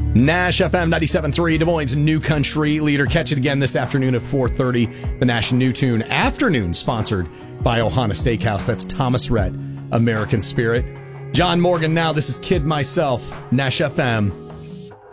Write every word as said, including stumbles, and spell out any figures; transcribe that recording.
Nash F M ninety-seven point three, Des Moines' new country leader. Catch it again this afternoon at four thirty. The Nash New Tune Afternoon, sponsored by Ohana Steakhouse. That's Thomas Rhett, American Spirit. John Morgan now. This is Kid Myself, Nash F M.